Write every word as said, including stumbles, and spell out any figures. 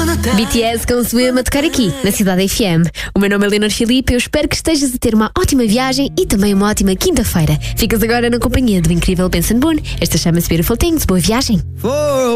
B T S com Swim a tocar aqui, na Cidade F M. O meu nome é Leonor Filipe, eu espero que estejas a ter uma ótima viagem e também uma ótima quinta-feira. Ficas agora na companhia do incrível Benson Boone. Esta chama-se Beautiful Things. Boa viagem!